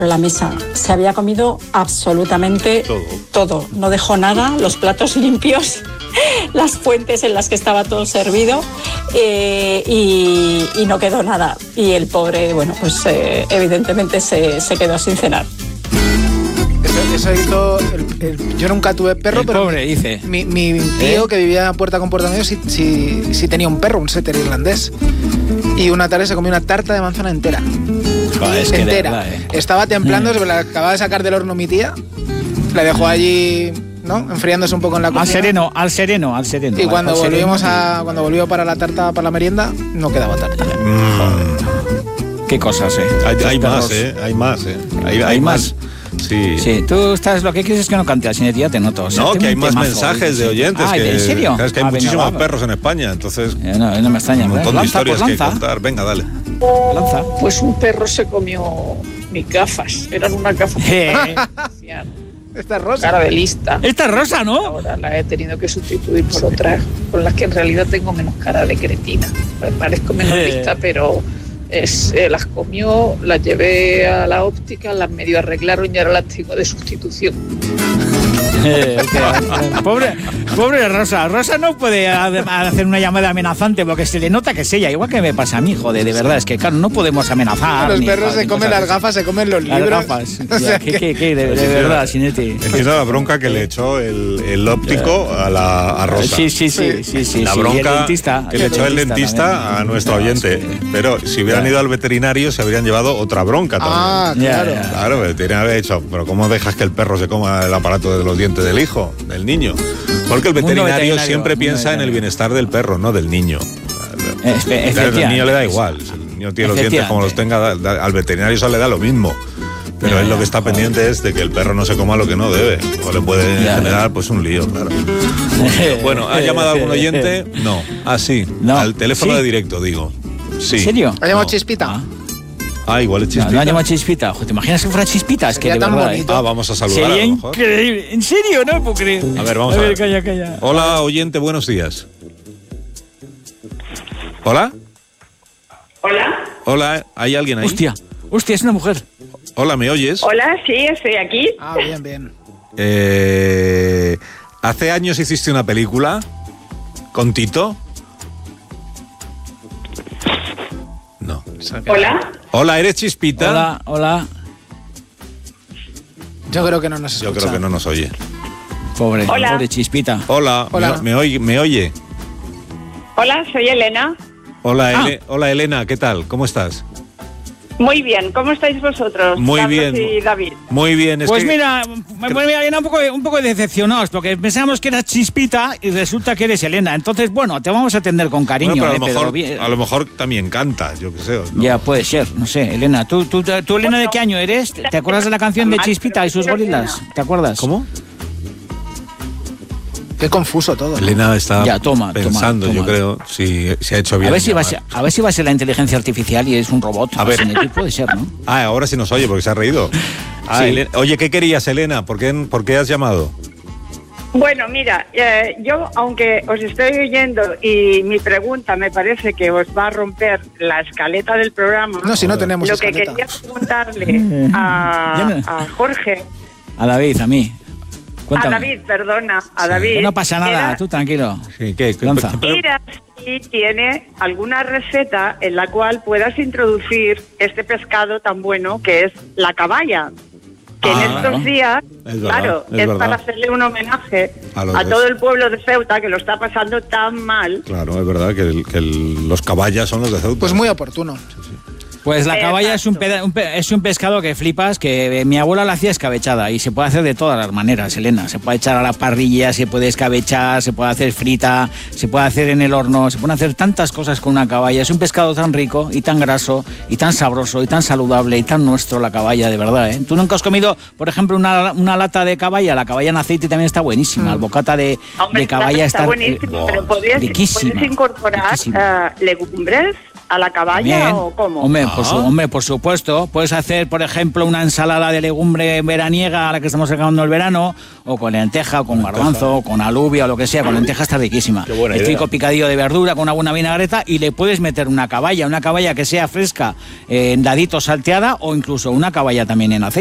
La mesa. Se había comido absolutamente todo. No dejó nada, los platos limpios, las fuentes en las que estaba todo servido y no quedó nada. Y el pobre, bueno, pues evidentemente se quedó sin cenar. Eso hizo... yo nunca tuve perro, pero pobre, dice. Mi tío que vivía puerta con puerta medio sí tenía un perro, un setter irlandés. Y una tarde se comió una tarta de manzana entera. Es que entera. Verdad, Estaba templando, se la acababa de sacar del horno mi tía. La dejó allí, ¿no? Enfriándose un poco en la cocina. Al sereno. Y cuando cuando volvió para la tarta, para la merienda, no quedaba tarta. Qué cosas, Hay más. Hay más. Sí, tú estás, lo que quieres es que no cante al cine, ya te noto. O sea, no, que hay más mensajes de oyentes. ¿En serio? Sabes que hay muchísimos perros en España, entonces... No me extraña. Un montón de historias que contar. Venga, dale. Lanza. Pues un perro se comió mis gafas. Eran unas gafas. Esta es rosa. Cara de lista. Esta es rosa, ¿no? Ahora la he tenido que sustituir por otras con las que en realidad tengo menos cara de cretina. Parezco menos lista, pero... las comió, las llevé a la óptica, las medio arreglaron y ahora las tengo de sustitución. Pobre Rosa. Rosa no puede hacer una llamada amenazante porque se le nota que es ella, igual que me pasa a mí, joder, de verdad, es que claro, no podemos amenazar. Los perros se comen las gafas, se comen los libros. Las gafas, o sea, de verdad, Sinete. Entiendo la bronca que le echó el óptico a Rosa. Sí. La bronca que le echó el dentista a nuestro oyente. Pero si hubieran ido al veterinario se habrían llevado otra bronca también. Claro, el veterinario había dicho, pero ¿cómo dejas que el perro se coma el aparato de los dientes del hijo, del niño? Porque el veterinario siempre piensa en el bienestar del perro, no del niño. El niño le da igual. El niño tiene los dientes como los tenga, al veterinario eso le da lo mismo. Pero él lo que está pendiente es de que el perro no se coma lo que no debe. O le puede generar pues un lío, claro. Bueno, ¿ha llamado algún oyente? No. Sí. No. Al teléfono de directo, digo. Sí. ¿En serio? ¿Ha llamado Chispita? Igual es Chispita. No ha llamado Chispita. ¿Te imaginas que fuera Chispita? Es que de verdad. Vamos a saludar. Sería increíble. ¿En serio? No puedo creer. A ver, vamos a ver. Calla. Hola, oyente, buenos días. ¿Hola? Hola, ¿hay alguien ahí? Hostia, es una mujer. Hola, ¿me oyes? Hola, sí, estoy aquí. Bien. ¿Hace años hiciste una película con Tito? No. Hola, ¿eres Chispita? Hola. Yo creo que no nos escucha. Yo creo que no nos oye. Pobre Chispita. Hola. ¿Me oye? Hola, soy Elena. Hola, Elena, ¿qué tal? ¿Cómo estás? Muy bien, ¿cómo estáis vosotros? Muy Carlos bien. Y David. Muy bien. Pues mira, un poco decepcionados porque pensábamos que eras Chispita y resulta que eres Elena. Entonces, bueno, te vamos a atender con cariño. Bueno, pero a lo mejor también cantas, yo qué sé. ¿no? Ya, puede ser, no sé. Elena, ¿tú Elena, de qué año eres? ¿Te acuerdas de la canción de Chispita y sus gorilas? ¿Te acuerdas? ¿Cómo? Qué confuso todo. Elena está pensando, toma. Yo creo, si se ha hecho bien. A ver si va a ser la inteligencia artificial y es un robot. A ver. Puede ser, ¿no? Ahora sí nos oye porque se ha reído. Sí. Oye, ¿qué querías, Elena? ¿Por qué has llamado? Bueno, mira, yo, aunque os estoy oyendo y mi pregunta me parece que os va a romper la escaleta del programa. No, si no tenemos lo escaleta. que quería preguntarle a Jorge. A David, a mí. Cuéntame. A David, perdona, a David. No pasa nada, tú tranquilo. Sí, ¿qué? Lanza. Mira si tiene alguna receta en la cual puedas introducir este pescado tan bueno que es la caballa. Que en estos días, es para hacerle un homenaje a todo el pueblo de Ceuta que lo está pasando tan mal. Claro, es verdad que los caballas son los de Ceuta. Pues muy oportuno. Pues la caballa es un pescado que flipas, que mi abuela la hacía escabechada y se puede hacer de todas las maneras, Elena. Se puede echar a la parrilla, se puede escabechar, se puede hacer frita, se puede hacer en el horno, se pueden hacer tantas cosas con una caballa. Es un pescado tan rico y tan graso y tan sabroso y tan saludable y tan nuestro, la caballa, de verdad, ¿eh? ¿Tú nunca has comido, por ejemplo, una lata de caballa? La caballa en aceite también está buenísima. El bocata de caballa está buenísimo, pero ¿puedes incorporar legumbres a la caballa o cómo? Hombre, Por supuesto. Puedes hacer, por ejemplo, una ensalada de legumbre veraniega a la que estamos acabando el verano, o con lenteja, o con garbanzo, o con alubia, o lo que sea. Con lenteja está riquísima. El típico picadillo de verdura con una buena vinagreta, y le puedes meter una caballa que sea fresca, en dadito salteada, o incluso una caballa también en aceite.